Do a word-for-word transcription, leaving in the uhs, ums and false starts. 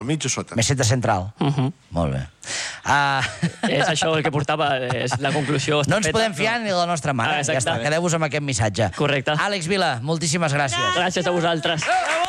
mig o sota. Meseta central. Molt bé. És això el que portava, és la conclusió. No ens podem fiar ni de la nostra mare. Ja està, quedeu-vos amb aquest missatge. Correcte. Àlex Vila, moltíssimes gràcies. Gràcies a vosaltres.